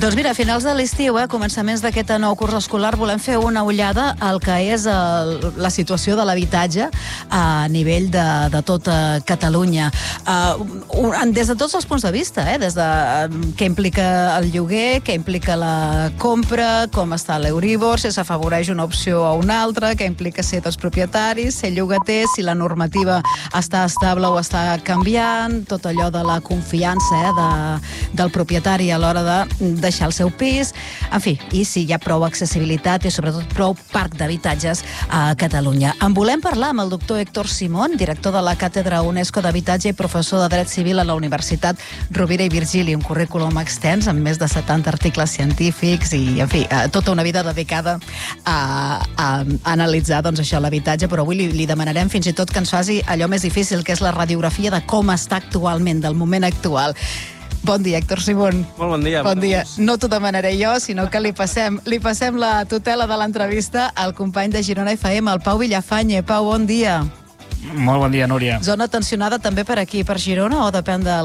Doncs mira, a finals de l'estiu, a començaments d'aquest nou curs escolar, volem fer una ullada al que és la situació de l'habitatge a nivell de tota Catalunya. Des de tots els punts de vista, des de què implica el lloguer, què implica la compra, com està l'Euríbor, si s'afavoreix una opció o una altra, què implica ser tots propietaris, ser llogater, si la normativa està estable o està canviant, tot allò de la confiança del propietari a l'hora de deixar el seu pis, en fi, i si hi ha prou accessibilitat i sobretot prou parc d'habitatges a Catalunya. En volem parlar amb el doctor Héctor Simón, director de la Càtedra UNESCO d'Habitatge i professor de Dret Civil a la Universitat Rovira i Virgili, un currículum extens amb més de 70 articles científics i, en fi, tota una vida dedicada a analitzar, doncs, això, l'habitatge, però avui li demanarem fins i tot que ens faci allò més difícil, que és la radiografia de com està actualment, del moment actual. Bon dia, Héctor Simón. Molt bon dia. Bon dia. No t'ho demanaré jo, sinó que li passem la tutela de l'entrevista al company de Girona FM, el Pau Villafañe. Pau, bon dia. Molt bon dia, Núria. Zona tensionada també per aquí, per Girona, o depèn de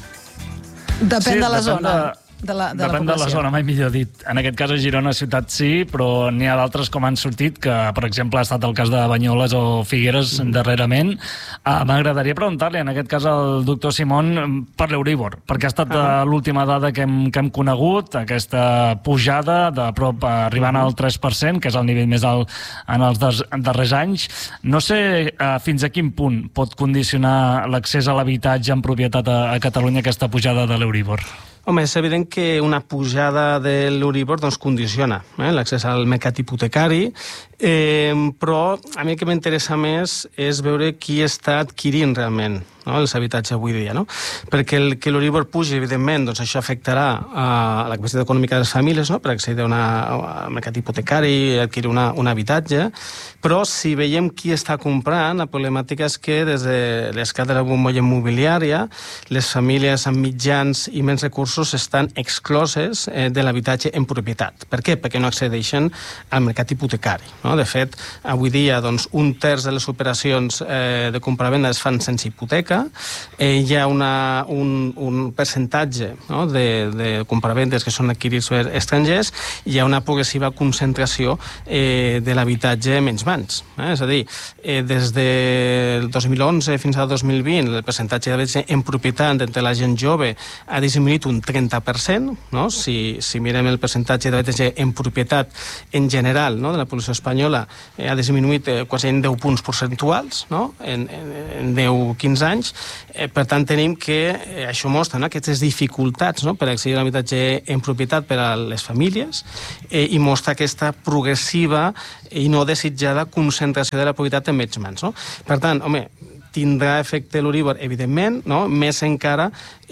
la zona? Depèn de la zona, mai millor dit. En aquest cas a Girona ciutat sí, però n'hi ha d'altres com han sortit, que per exemple ha estat el cas de Banyoles o Figueres darrerament. M'agradaria preguntar-li en aquest cas al doctor Simón per l'Euríbor, perquè ha estat l'última dada que hem conegut, aquesta pujada de prop arribant al 3%, que és el nivell més alt en els darrers anys. No sé fins a quin punt pot condicionar l'accés a l'habitatge en propietat a Catalunya aquesta pujada de l'Euríbor. Home, és evident que una pujada de l'Euríbor condiciona l'accés al mercat hipotecari, però a mi el que m'interessa més és veure qui està adquirint realment els habitatges avui dia, no? Perquè que l'Euríbor pugi, evidentment, doncs això afectarà a la capacitat econòmica de les famílies, no? Per accedir al mercat hipotecari i adquirir un habitatge, però si veiem qui està comprant, la problemàtica és que des de l'esclat de la bombolla immobiliària les famílies amb mitjans i menys recursos estan excloses de l'habitatge en propietat. Per què? Perquè no accedeixen al mercat hipotecari, no? De fet, avui dia un terç de les operacions de compra-venda es fan sense hipoteca. Hi ha un percentatge de compraventes que són adquirits per estrangers, i hi ha una progressiva concentració de l'habitatge en menys mans. És a dir, des del 2011 fins al 2020 el percentatge d'habitatge en propietat entre la gent jove ha disminuït un 30%. Si mirem el percentatge d'habitatge en propietat en general de la població espanyola, ha disminuït quasi en 10 punts percentuals en 10-15 anys. Per tant, tenim que això mostra aquestes dificultats per accedir a l'habitatge en propietat per a les famílies, i mostra aquesta progressiva i no desitjada concentració de la propietat en menys mans. Per tant, home, tindrà efecte l'Euríbor, evidentment, més encara,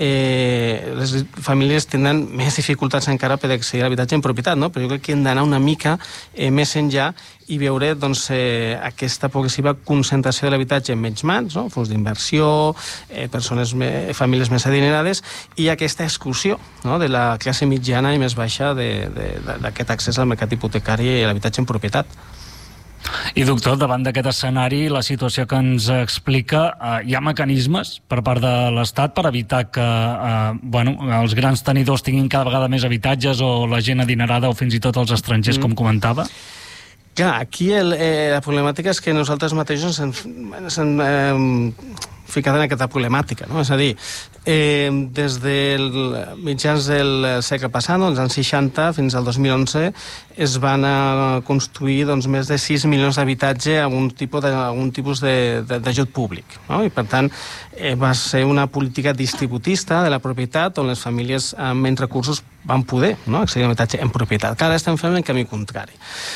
les famílies tindran més dificultats encara per accedir a l'habitatge en propietat, però jo crec que hem d'anar una mica més enllà i veure aquesta progressiva concentració de l'habitatge en menys mans, fons d'inversió, famílies més adinerades, i aquesta exclusió de la classe mitjana i més baixa d'aquest accés al mercat hipotecari i a l'habitatge en propietat. I, doctor, davant d'aquest escenari, la situació que ens explica, hi ha mecanismes per part de l'Estat per evitar que els grans tenidors tinguin cada vegada més habitatges, o la gent adinerada o fins i tot els estrangers, com comentava? Clar, aquí la problemàtica és que nosaltres mateixos ens hem ficat en aquesta problemàtica, és a dir, des dels mitjans del segle passat, dels anys 60 fins al 2011, es van construir més de 6 milions d'habitatge a algun tipus d'ajut públic, i per tant va ser una política distributista de la propietat, on les famílies amb menys recursos van poder accedir a l'habitatge en propietat. Ara estem fent el camí contrari.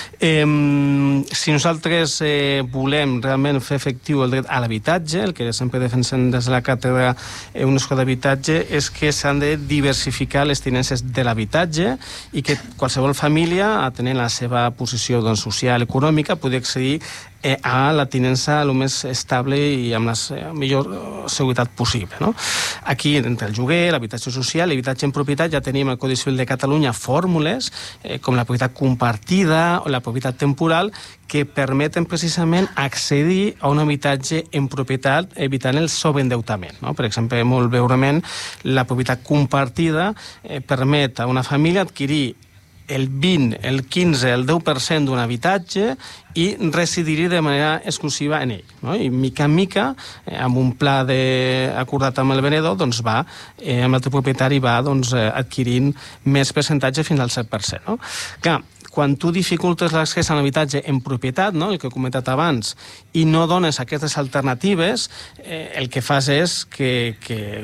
Si nosaltres volem realment fer efectiu el dret a l'habitatge, el que sempre defensem des de la Càtedra UNESCO d'Habitatge és que s'han de diversificar les tinences de l'habitatge, i que qualsevol família, atenent la seva posició social, econòmica, pugui accedir a la tinença el més estable i amb la millor seguretat possible. No? Aquí, entre el lloguer, l'habitatge social, l'habitatge en propietat, ja tenim al Codi Civil de Catalunya fórmules com la propietat compartida o la propietat temporal que permeten precisament accedir a un habitatge en propietat evitant el sobreendeutament. No? Per exemple, molt breument, la propietat compartida permet a una família adquirir el 20, el 15, el 10% d'un habitatge i residir de manera exclusiva en ell. No? I mica en mica, amb un pla acordat amb el venedor, doncs amb l'altre propietari va adquirint més percentatge fins al 7%. No? Clar, quan tu dificultes l'accés a l'habitatge en propietat, no? El que he comentat abans, i no dones aquestes alternatives, el que fas és que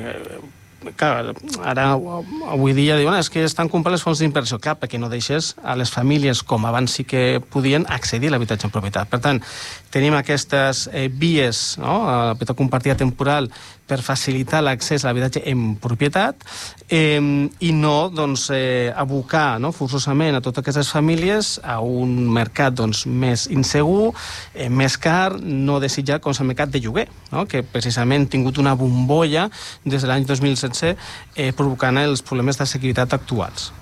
clar, ara avui dia diuen és que estan comprant les fonts d'inversió. Clar, perquè no deixes a les famílies, com abans sí que podien, accedir a l'habitatge en propietat. Per tant, tenim aquestes vies, no? A la propietat compartida temporal per facilitar l'accés a l'habitatge en propietat i no abocar forçosament a totes aquestes famílies a un mercat més insegur, més car, no desitjat com és el mercat de lloguer, no? Que precisament ha tingut una bombolla des de l'any 2016 provocant els problemes d'assequibilitat actuals.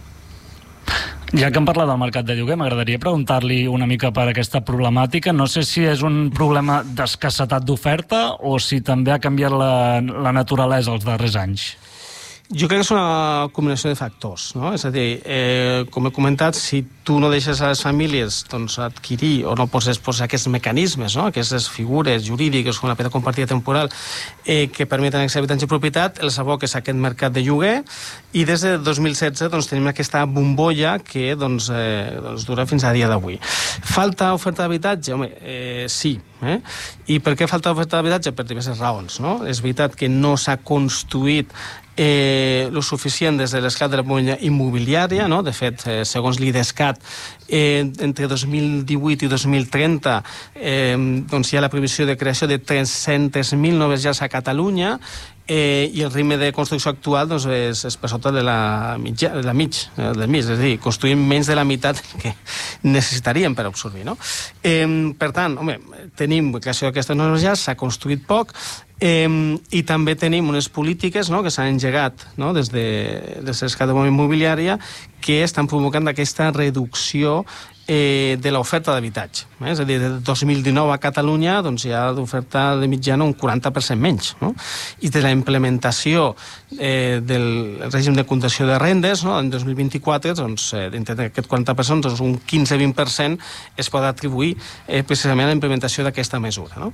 Ja que hem parlat del mercat de lloguer, m'agradaria preguntar-li una mica per aquesta problemàtica. No sé si és un problema d'escassetat d'oferta o si també ha canviat la naturalesa els darrers anys. Jo crec que és una combinació de factors, no? És a dir, com he comentat, si tu no deixes a les famílies adquirir o no poses aquests mecanismes, no? Aquestes figures jurídiques com la propietat compartida temporal que permeten accés a habitatge en propietat, els aboques a aquest mercat de lloguer i des de 2016 tenim aquesta bombolla que dura fins a dia d'avui. Falta oferta d'habitatge? Home, sí. I per què falta oferta d'habitatge? Per diverses raons, no? És veritat que no s'ha construït lo suficient des de l'esclat de la bombolla immobiliària, no? De fet, segons l'IDESCAT, entre 2018 i 2030 hi ha la previsió de creació de 300.000 noves llars a Catalunya i el ritme de construcció actual és per sota del mig, és a dir, construïm menys de la meitat que necessitaríem per absorbir, no? Per tant, tenim creació d'aquestes noves llars, s'ha construït poc, i també tenim unes polítiques que s'han engegat des de l'esclat de bombolla immobiliària que estan provocant aquesta reducció de l'oferta d'habitatge. És a dir, del 2019 a Catalunya hi ha d'oferta de mitjana un 40% menys. No? I de la implementació del règim de contenció de rendes, en 2024, dintre d'aquest 40%, un 15-20% es pot atribuir precisament a la implementació d'aquesta mesura. No?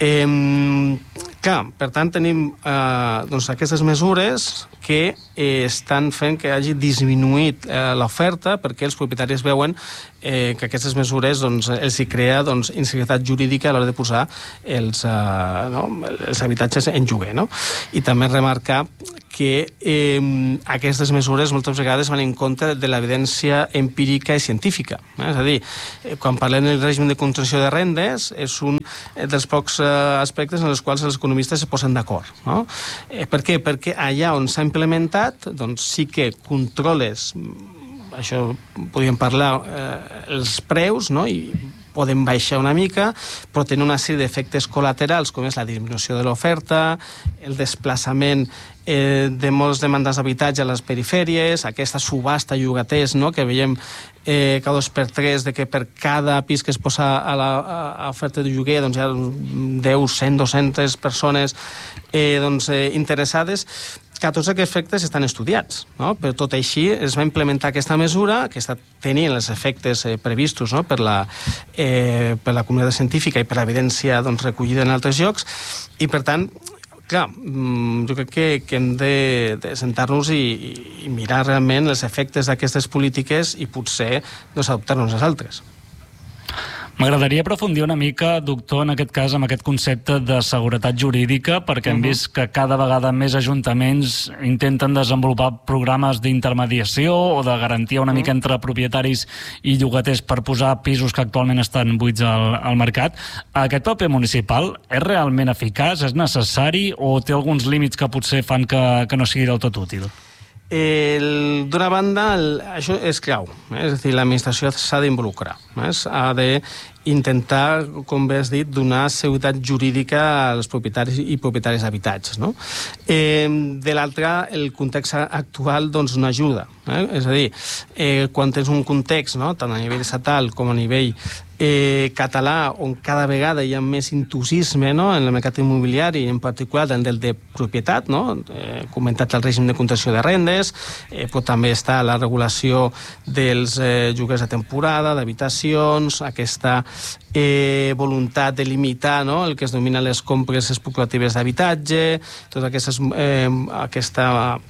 Clar, per tant, tenim aquestes mesures que estan fent que hagi disminuït l'oferta perquè els propietaris veuen que aquestes mesures els hi crea inseguretat jurídica a l'hora de posar els habitatges en lloguer. No? I també remarcar que aquestes mesures moltes vegades van en contra de l'evidència empírica i científica. És a dir, quan parlem del règim de contenció de rendes, és un dels pocs aspectes en els quals els economistes es posen d'acord. No? Per què? Perquè allà on s'ha implementat, sí que controles, això podríem parlar, els preus, no? I podem baixar una mica, però tenen una sèrie d'efectes col·laterals, com és la disminució de l'oferta, el desplaçament de molts demandants d'habitatge a les perifèries, aquesta subhasta llogaters, no? Que veiem cada 2 per 3 de que per cada pis que es posa a l'oferta de lloguer hi ha 10, 100, 200 persones interessades. Que tots aquests efectes estan estudiats, no? Però tot així es va implementar aquesta mesura que està tenint els efectes previstos, no? per la comunitat científica i per l'evidència recollida en altres llocs i per tant, clar, jo crec que hem de sentar-nos i mirar realment els efectes d'aquestes polítiques i potser adoptar-nos les altres. M'agradaria aprofundir una mica, doctor, en aquest cas, amb aquest concepte de seguretat jurídica, perquè hem vist que cada vegada més ajuntaments intenten desenvolupar programes d'intermediació o de garantia una mica entre propietaris i llogaters per posar pisos que actualment estan buits al mercat. Aquest paper municipal és realment eficaç, és necessari o té alguns límits que potser fan que no sigui del tot útil? D'una banda, això és clau, és a dir, l'administració s'ha d'involucrar, ha de intentar, com bé has dit, donar seguretat jurídica als propietaris i propietaris d'habitatges, no? De l'altra, el context actual doncs, no ajuda. És a dir, quan tens un context, no? Tant a nivell estatal com a nivell català, on cada vegada hi ha més intrusisme, no? En el mercat immobiliari, en particular en el de propietat, no? Comentat el règim de contenció de rendes, però també està la regulació dels lloguers de temporada, d'habitacions, aquesta voluntat de limitar, no? El que es denomina les compres especulatives d'habitatge, tota aquesta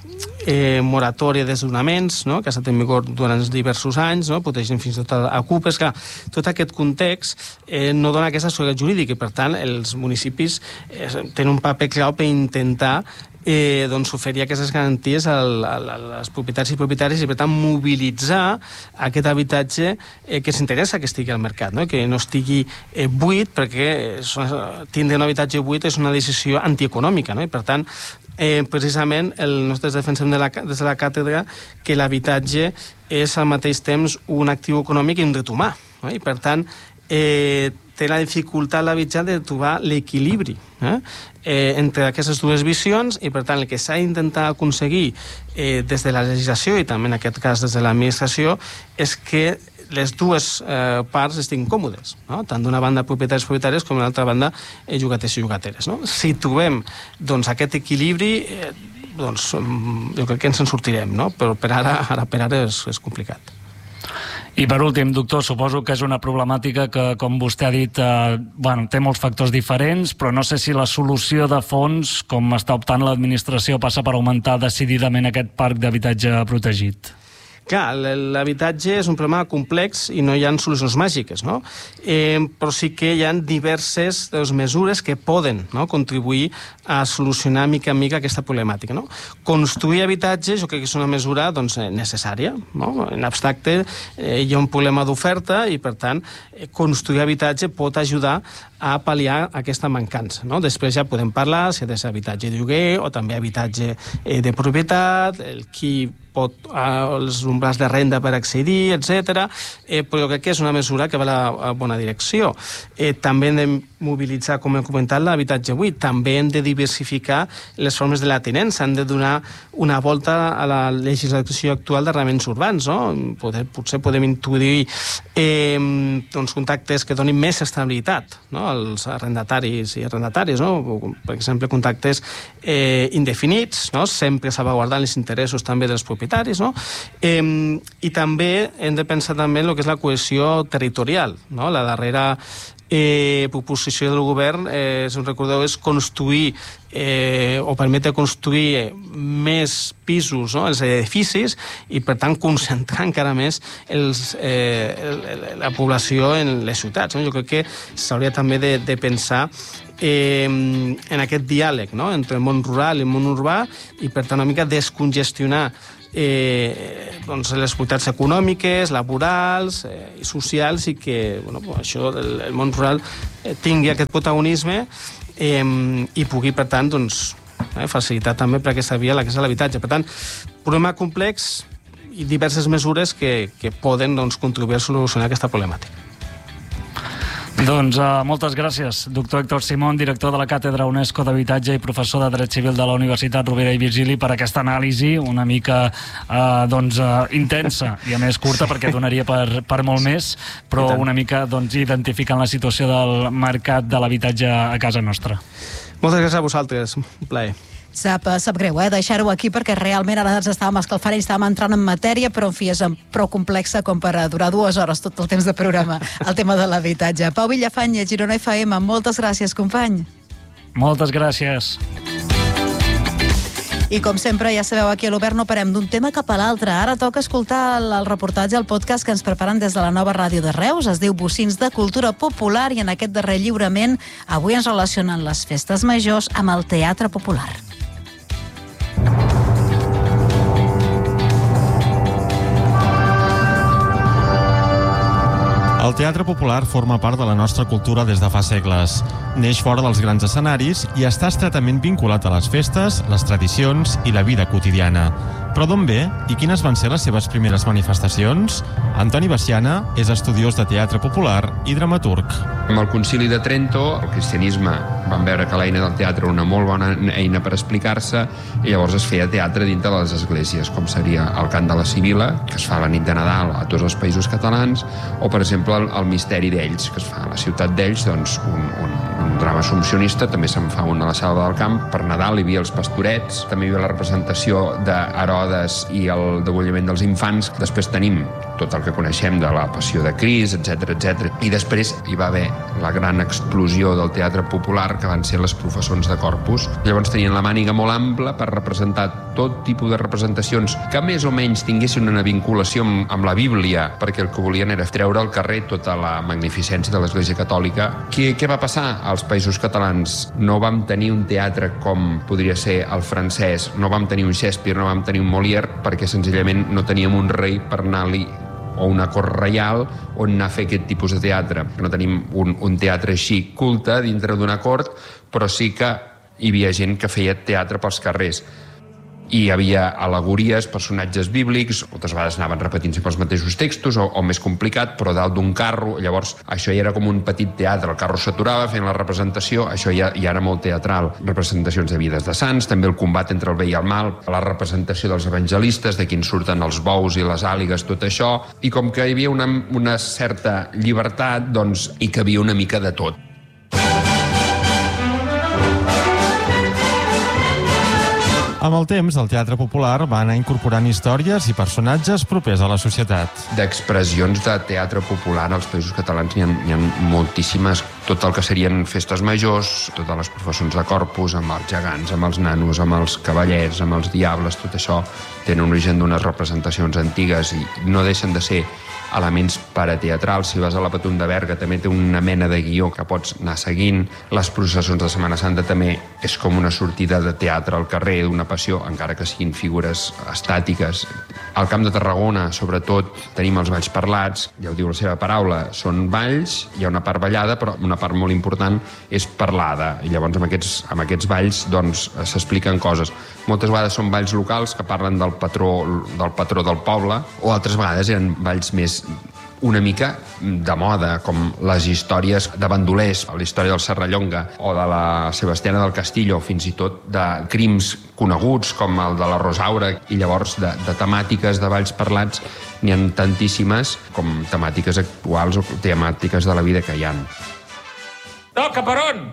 moratòria de desnonaments, no? Que ha estat en vigor durant diversos anys, no? Protegint fins i tot a ocupes. Clar, tot aquest context no dona aquesta seguretat jurídica i, per tant, els municipis tenen un paper clau per intentar doncs oferir aquestes garanties als propietaris i propietaris i, per tant, mobilitzar aquest habitatge que s'interessa que estigui al mercat, no? Que no estigui buit, perquè tindre un habitatge buit és una decisió antieconòmica, no? I, per tant, precisament nosaltres defensem des de la càtedra que l'habitatge és al mateix temps un actiu econòmic i un dret humà, no? I, per tant, té la dificultat l'habitatge de trobar l'equilibri entre aquestes dues visions i, per tant, el que s'ha d'intentar aconseguir des de la legislació i també en aquest cas des de l'administració és que les dues parts estiguin còmodes, no? Tant d'una banda propietaris com de l'altra banda llogaters i llogateres, no? Si trobem doncs, aquest equilibri, doncs, jo crec que ens en sortirem, no? Però per ara és complicat. I per últim, doctor, suposo que és una problemàtica que, com vostè ha dit, té molts factors diferents, però no sé si la solució de fons, com està optant l'administració, passa per augmentar decididament aquest parc d'habitatge protegit. Clar, l'habitatge és un problema complex i no hi ha solucions màgiques, no? Però sí que hi ha diverses mesures que poden, no? Contribuir a solucionar mica en mica aquesta problemàtica, no? Construir habitatge jo crec que és una mesura doncs, necessària, no? En abstracte hi ha un problema d'oferta i, per tant, construir habitatge pot ajudar a pal·liar aquesta mancança, no? Després ja podem parlar si ha de ser habitatge de lloguer o també habitatge de propietat, qui pot els umbrals de renda per accedir, etc. Però jo crec que és una mesura que va a la bona direcció. També hem de mobilitzar, com he comentat, l'habitatge buit. També hem de diversificar les formes de la tinença. Hem de donar una volta a la legislació actual d'arrendaments urbans, no? Potser podem introduir contractes que donin més estabilitat, no? Als arrendataris i arrendatàries, no? Per exemple, contractes indefinits, no? Sempre salvaguardant els interessos també dels propietaris, no? I també hem de pensar també en el que és la cohesió territorial, no? La darrera proposició del govern, si us recordeu, és construir o permetre construir més pisos, no? Els edificis, i per tant concentrar encara més la població en les ciutats, no? Jo crec que s'hauria també de pensar en aquest diàleg, no? Entre el món rural i el món urbà i, per tant, una mica descongestionar les qualitats econòmiques, laborals i socials, i que això el món rural tingui aquest protagonisme i pugui, per tant, facilitar també per aquesta via l'accés a l'habitatge. Per tant, problema complex i diverses mesures que poden contribuir a solucionar aquesta problemàtica. Doncs moltes gràcies, doctor Héctor Simón, director de la Càtedra UNESCO d'Habitatge i professor de Dret Civil de la Universitat Rovira i Virgili, per aquesta anàlisi una mica intensa i a més curta, perquè donaria per molt més, però una mica identificant la situació del mercat de l'habitatge a casa nostra. Moltes gràcies a vosaltres, un plaer. Sap greu, deixar-ho aquí, perquè realment ara ens estàvem escalfant i estàvem entrant en matèria, però en fi, és prou complexa com per durar 2 hores tot el temps de programa, el tema de l'habitatge. Pau Villafany, Girona FM, moltes gràcies, company. Moltes gràcies. I com sempre, ja sabeu, aquí a l'Obert no parem d'un tema cap a l'altre. Ara toca escoltar el reportatge, el podcast que ens preparen des de la nova ràdio de Reus. Es diu Bocins de Cultura Popular, i en aquest darrer lliurament avui ens relacionen les festes majors amb el teatre popular. El teatre popular forma part de la nostra cultura des de fa segles. Neix fora dels grans escenaris i està estretament vinculat a les festes, les tradicions i la vida quotidiana. Però d'on ve i quines van ser les seves primeres manifestacions? Antoni Veciana és estudiós de teatre popular i dramaturg. Amb el Concili de Trento, el cristianisme van veure que l'eina del teatre era una molt bona eina per explicar-se i llavors es feia teatre dintre de les esglésies, com seria el cant de la Sibila, que es fa la nit de Nadal a tots els països catalans, o, per exemple, el Misteri d'Ells, que es fa a la ciutat d'Ells, doncs un drama assumpcionista, també se'n fa un a la Selva del Camp. Per Nadal hi havia els pastorets, també hi havia la representació d'Herodes i el degollament dels infants. Després tenim tot el que coneixem de la Passió de Crist, etc. I després hi va haver la gran explosió del teatre popular, que van ser les professons de Corpus. Llavors tenien la màniga molt ampla per representar tot tipus de representacions que més o menys tinguessin una vinculació amb la Bíblia, perquè el que volien era treure al carrer tota la magnificència de l'Església Catòlica. Què va passar als països catalans? No vam tenir un teatre com podria ser el francès, no vam tenir un Shakespeare, no vam tenir un Molière, perquè senzillament no teníem un rei per anar-li o una cort reial on anar a fer aquest tipus de teatre. No tenim un teatre així culte dintre d'una cort, però sí que hi havia gent que feia teatre pels carrers. I hi havia al·legories, personatges bíblics, moltes vegades anaven repetint sempre els mateixos textos, o més complicat, però dalt d'un carro. Llavors, això ja era com un petit teatre. El carro s'aturava, feien la representació, això ja era molt teatral. Representacions de vides de sants, també el combat entre el bé i el mal, la representació dels evangelistes, de quins surten els bous i les àligues, tot això. I com que hi havia una certa llibertat, doncs hi cabia una mica de tot. Amb el temps, el teatre popular va anar incorporant històries i personatges propers a la societat. D'expressions de teatre popular als països catalans n'hi ha moltíssimes. Tot el que serien festes majors, totes les professons de Corpus, amb els gegants, amb els nanos, amb els cavallers, amb els diables, tot això tenen origen d'unes representacions antigues i no deixen de ser elements parateatrals. Si vas a la Patum de Berga també té una mena de guió que pots anar seguint. Les processons de Setmana Santa també és com una sortida de teatre al carrer, d'una passió, encara que siguin figures estàtiques. Al Camp de Tarragona, sobretot, tenim els balls parlats, ja ho diu la seva paraula, són balls, hi ha una part ballada, però una part molt important és parlada. I llavors amb aquests balls doncs s'expliquen coses. Moltes vegades són balls locals que parlen del patró del poble, o altres vegades eren balls més una mica de moda, com les històries de bandolers, la història del Serrallonga o de la Sebastiana del Castillo, fins i tot de crims coneguts com el de la Rosaura, i llavors de temàtiques de balls parlats n'hi ha tantíssimes com temàtiques actuals o temàtiques de la vida que hi ha. Toca per on?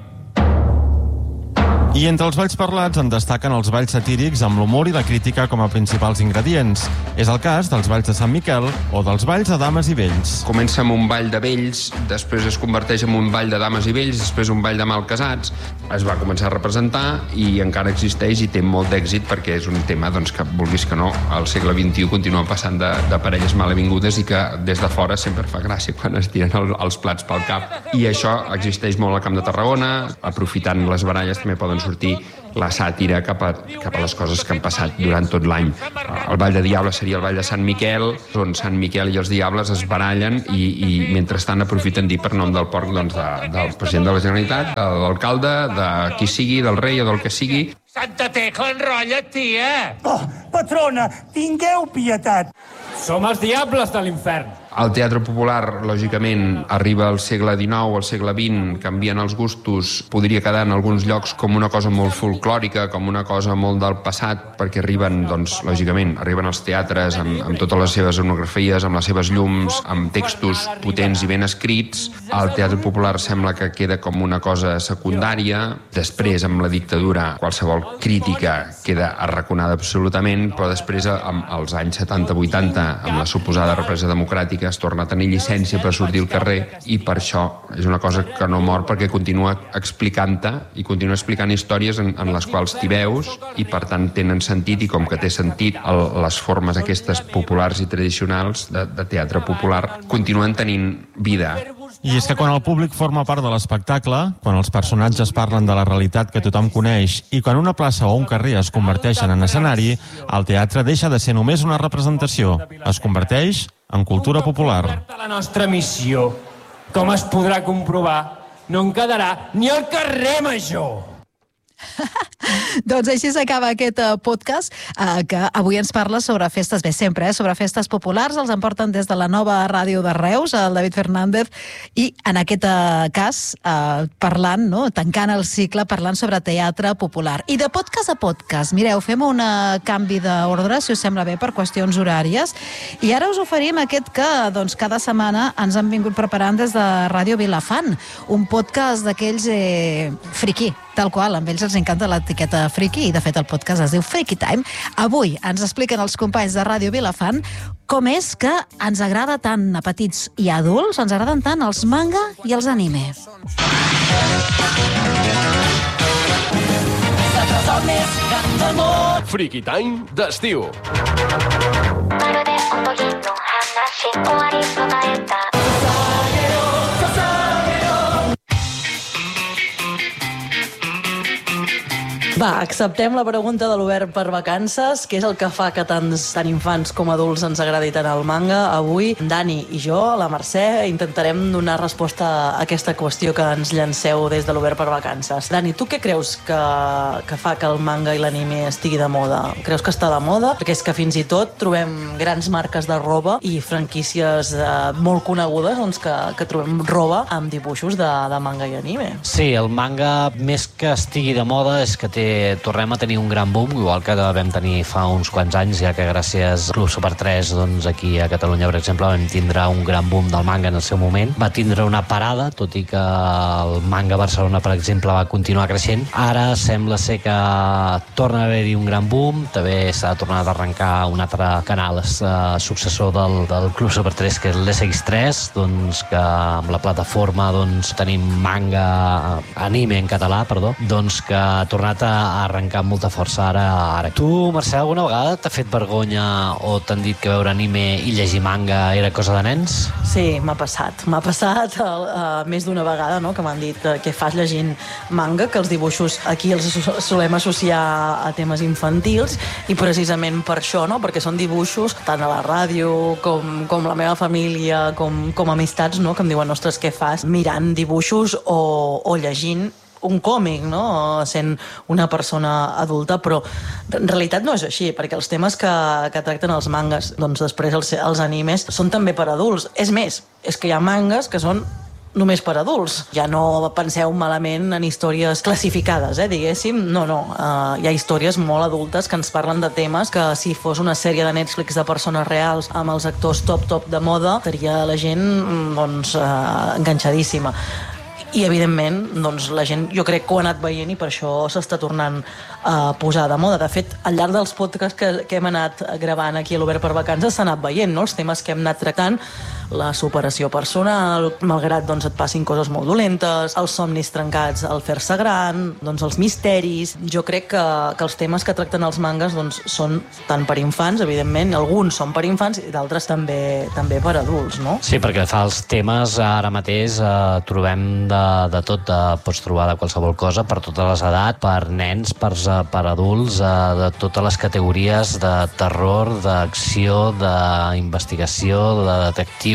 I entre els balls parlats en destaquen els balls satírics amb l'humor i la crítica com a principals ingredients. És el cas dels balls de Sant Miquel o dels balls de dames i vells. Comença amb un ball de vells, després es converteix en un ball de dames i vells, després un ball de malcasats. Es va començar a representar i encara existeix i té molt d'èxit perquè és un tema doncs, que, vulguis que no, al segle XXI continua passant de parelles malavingudes i que des de fora sempre fa gràcia quan es tiren els plats pel cap. I això existeix molt al Camp de Tarragona. Aprofitant les baralles també poden sortir la sàtira cap a les coses que han passat durant tot l'any. El Ball de Diables seria el Ball de Sant Miquel, on Sant Miquel i els Diables es barallen i mentrestant aprofiten dir per nom del porc doncs, del president de la Generalitat, de l'alcalde, de qui sigui, del rei o del que sigui. Santa Tecla, enrotlla't, tia! Oh, patrona, tingueu pietat! Som els diables de l'infern. El teatre popular, lògicament, arriba al segle XIX, al segle XX, canvien els gustos, podria quedar en alguns llocs com una cosa molt folclòrica, com una cosa molt del passat, perquè arriben, doncs, lògicament, arriben als teatres amb totes les seves escenografies, amb les seves llums, amb textos potents i ben escrits. El teatre popular sembla que queda com una cosa secundària. Després, amb la dictadura, qualsevol crítica queda arraconada absolutament, però després, als anys 70-80, amb la suposada represa democràtica, es torna a tenir llicència per sortir al carrer i per això és una cosa que no mor perquè continua explicant-te i continua explicant històries en les quals t'hi veus i per tant tenen sentit, i com que té sentit les formes aquestes populars i tradicionals de teatre popular continuen tenint vida. I és que quan el públic forma part de l'espectacle, quan els personatges parlen de la realitat que tothom coneix i quan una plaça o un carrer es converteixen en escenari, el teatre deixa de ser només una representació, es converteix en cultura popular. La nostra missió, com es podrà comprovar, no en quedarà ni al carrer Major. Doncs així s'acaba aquest podcast que avui ens parla sobre festes, bé, sempre, sobre festes populars. Els emporten des de la nova ràdio de Reus, el David Fernández, i en aquest cas parlant, no? Tancant el cicle, parlant sobre teatre popular. I de podcast a podcast, mireu, fem un canvi d'ordre, si us sembla bé, per qüestions horàries, i ara us oferim aquest que doncs, cada setmana ens han vingut preparant des de Ràdio Vilafant, un podcast d'aquells friqui, tal qual, amb ells els encanta l'etiqueta friki, i de fet el podcast es diu Freaky Time. Avui ens expliquen els companys de Ràdio Vilafant com és que ens agrada tant a petits i a adults, ens agraden tant els manga i els anime. Freaky Time d'estiu. Va, acceptem la pregunta de l'Obert per vacances, que és el que fa que tant infants com adults ens agradi tant el manga. Avui, Dani i jo, la Mercè, intentarem donar resposta a aquesta qüestió que ens llanceu des de l'Obert per vacances. Dani, tu què creus que fa que el manga i l'anime estigui de moda? Creus que està de moda? Perquè és que fins i tot trobem grans marques de roba i franquícies molt conegudes doncs, que trobem roba amb dibuixos de manga i anime. Sí, el manga, més que estigui de moda, és que tornem a tenir un gran boom, igual que vam tenir fa uns quants anys, ja que gràcies al Club Super 3, doncs aquí a Catalunya, per exemple, vam tindre un gran boom del manga en el seu moment. Va tindre una parada, tot i que el manga a Barcelona, per exemple, va continuar creixent. Ara sembla ser que torna a haver-hi un gran boom, també s'ha tornat a arrencar un altre canal successor del Club Super 3, que és l'SX3, doncs que amb la plataforma doncs, tenim manga, anime en català, perdó, doncs que ha tornat a arrencar amb molta força ara. Tu, Mercè, alguna vegada t'ha fet vergonya o t'han dit que veure anime i llegir manga era cosa de nens? Sí, m'ha passat més d'una vegada, no? Que m'han dit què fas llegint manga, que els dibuixos aquí els solem associar a temes infantils, i precisament per això, no? Perquè són dibuixos tant a la ràdio com la meva família, com amistats, no? Que em diuen, ostres, què fas mirant dibuixos o llegint un còmic, no? Sent una persona adulta, però en realitat no és així, perquè els temes que tracten els mangas, doncs després els animes, són també per adults. És més, és que hi ha mangas que són només per adults. Ja no penseu malament en històries classificades, diguéssim. No. Hi ha històries molt adultes que ens parlen de temes que si fos una sèrie de Netflix de persones reals amb els actors top de moda, estaria la gent doncs, enganxadíssima. I, evidentment, doncs, la gent jo crec que ho ha anat veient i per això s'està tornant a posar de moda. De fet, al llarg dels podcasts que hem anat gravant aquí a l'Obert per vacances s'ha anat veient, no? Els temes que hem anat tractant, la superació personal, malgrat doncs, et passin coses molt dolentes, els somnis trencats al fer-se gran, doncs, els misteris. Jo crec que els temes que tracten els mangas doncs, són tant per infants, evidentment, alguns són per infants i d'altres també per adults, no? Sí, perquè fa els temes ara mateix trobem de tot, pots trobar de qualsevol cosa, per totes les edats, per nens, per adults, de totes les categories de terror, d'acció, d'investigació, de detectius.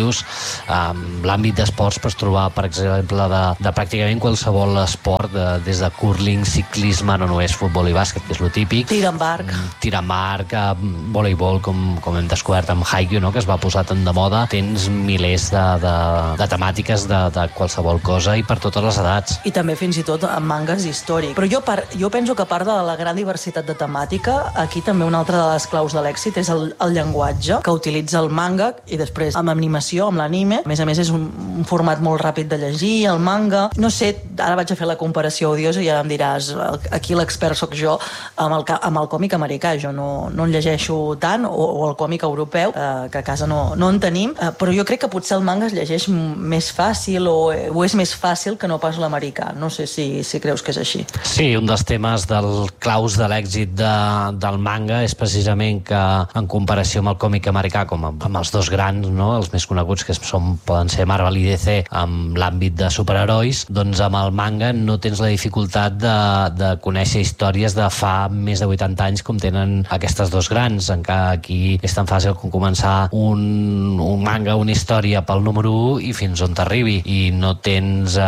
L'àmbit d'esports pots trobar, per exemple, de pràcticament qualsevol esport, des de curling, ciclisme, no només futbol i bàsquet, que és lo típic. Tir amb arc, voleibol, com hem descobert amb Haikyuu, no? Que es va posar tant de moda. Tens milers de temàtiques de qualsevol cosa i per totes les edats. I també fins i tot amb mangas històrics. Però jo penso que a part de la gran diversitat de temàtica, aquí també una altra de les claus de l'èxit és el llenguatge que utilitza el manga i després amb animació, amb l'anime. A més, és un format molt ràpid de llegir, el manga. No sé, ara vaig a fer la comparació odiosa i ja em diràs, aquí l'expert sóc jo, amb el còmic americà. Jo no en llegeixo tant, o el còmic europeu, que a casa no en tenim, però jo crec que potser el manga es llegeix més fàcil o és més fàcil que no pas l'americà. No sé si creus que és així. Sí, un dels temes del claus de l'èxit del manga és precisament que en comparació amb el còmic americà, com amb els dos grans, no? Els més coneguts que poden ser Marvel i DC amb l'àmbit de superherois, doncs amb el manga no tens la dificultat de conèixer històries de fa més de 80 anys com tenen aquestes dos grans, encara aquí és tan fàcil com començar un manga, una història pel número 1 i fins on t'arribi, i no tens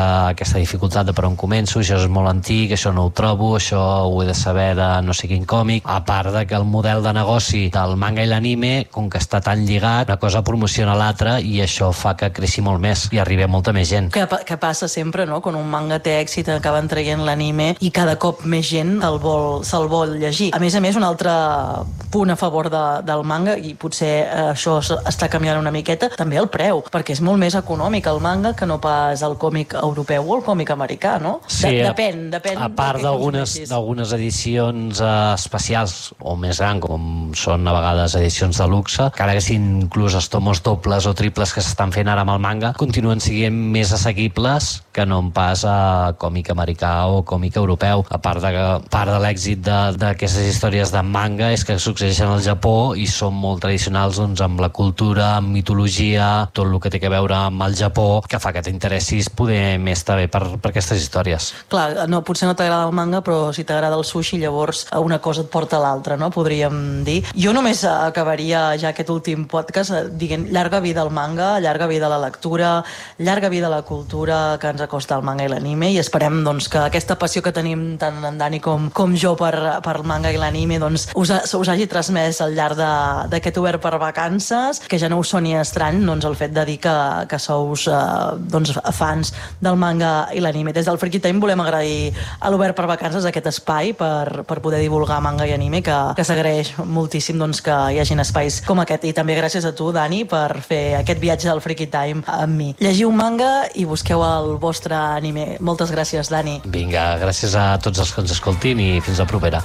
aquesta dificultat de per on començo, això és molt antic, això no ho trobo, això ho he de saber de no sé quin còmic, a part de que el model de negoci del manga i l'anime, com que està tan lligat, una cosa promociona l'altra i això fa que creixi molt més i arribi a molta més gent. Que passa sempre, no? Quan un manga té èxit acaben traient l'anime i cada cop més gent se'l vol llegir. A més, un altre punt a favor del manga, i potser això està canviant una miqueta, també el preu, perquè és molt més econòmic el manga que no pas el còmic europeu o el còmic americà, no? Sí, depèn. A part d'algunes edicions especials o més grans, com són a vegades edicions de luxe, que ara que siguin inclús els tomos dobles o triples que s'estan fent ara amb el manga, continuen sent més assequibles que no pas a còmic americà o còmic europeu. A part de l'èxit d'aquestes històries de manga és que succeeixen al Japó i són molt tradicionals amb la cultura, amb mitologia, tot el que té a veure amb el Japó, que fa que t'interessis poder més també per aquestes històries. Clar, potser no t'agrada el manga, però si t'agrada el sushi, llavors una cosa et porta a l'altra, no? Podríem dir. Jo només acabaria ja aquest últim podcast dient llarga vida al manga, llarga vida a la lectura, llarga vida a la cultura que ens acosta el manga i l'anime, i esperem que aquesta passió que tenim tant en Dani com jo per el manga i l'anime us hagi transmès al llarg d'aquest Obert per Vacances, que ja no us soni estrany el fet de dir que sous fans del manga i l'anime. Des del Freaky Time volem agrair a l'Obert per Vacances aquest espai per poder divulgar manga i anime, que s'agraeix moltíssim que hi hagin espais com aquest, i també gràcies a tu, Dani, per fer aquest viatge del Freaky Time amb mi. Llegiu manga i busqueu el vostre anime. Moltes gràcies, Dani. Vinga, gràcies a tots els que ens escoltin i fins la propera.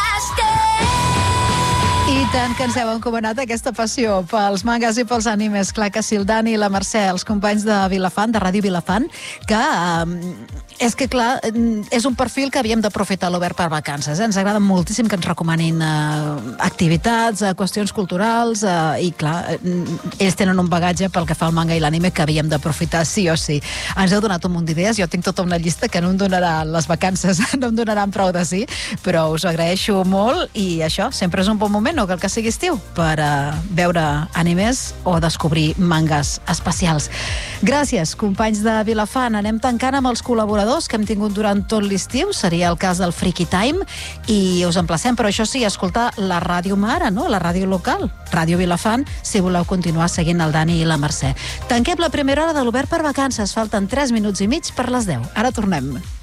I tant que ens heu encomanat aquesta passió pels mangas i pels animes. Clar que sí, el Dani i la Mercè, els companys de Vilafant, de Ràdio Vilafant, que és que, clar, és un perfil que havíem d'aprofitar a l'Obert per Vacances. Ens agrada moltíssim que ens recomanin activitats, qüestions culturals, i, clar, ells tenen un bagatge pel que fa al manga i l'anime que havíem d'aprofitar sí o sí. Ens heu donat un munt d'idees, jo tinc tota una llista que no em donaran les vacances, no em donaran prou de sí, però us ho agraeixo molt, i això, sempre és un bon moment, no cal que sigui estiu, per veure animes o descobrir mangas especials. Gràcies, companys de Vilafant. Anem tancant amb els col·laboradors que hem tingut durant tot l'estiu, seria el cas del Freaky Time, i us emplacem, però això sí, a escoltar la ràdio mare, no? La ràdio local, Ràdio Vilafant, si voleu continuar seguint el Dani i la Mercè. Tanquem la primera hora de l'Obert per Vacances, falten 3 minuts i mig per les 10. Ara tornem.